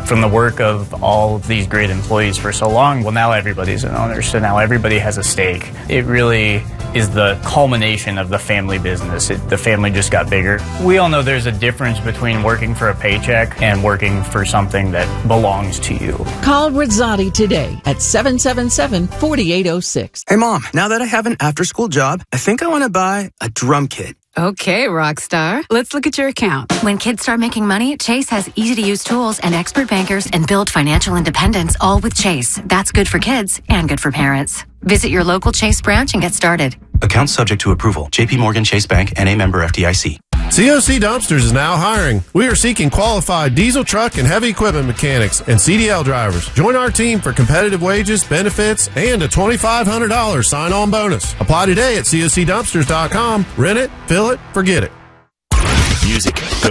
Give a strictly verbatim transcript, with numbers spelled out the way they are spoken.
from the work of all of these great employees for so long, well, now everybody's an owner, so now everybody has a stake. It really is the culmination of the family business. It, the family just got bigger. We all know there's a difference between working for a paycheck and working for something that belongs to you. Call Rizzotti today at seven seven seven, four eight zero six. Hey, Mom, now that I have an after-school job, I think I want to buy a drum kit. Okay, Rockstar. Let's look at your account. When kids start making money, Chase has easy-to-use tools and expert bankers and build financial independence, all with Chase. That's good for kids and good for parents. Visit your local Chase branch and get started. Account subject to approval. J P Morgan Chase Bank, N A member F D I C. C O C Dumpsters is now hiring. We are seeking qualified diesel truck and heavy equipment mechanics and C D L drivers. Join our team for competitive wages, benefits, and a twenty-five hundred dollars sign-on bonus. Apply today at C O C dumpsters dot com. Rent it, fill it, forget it. Music.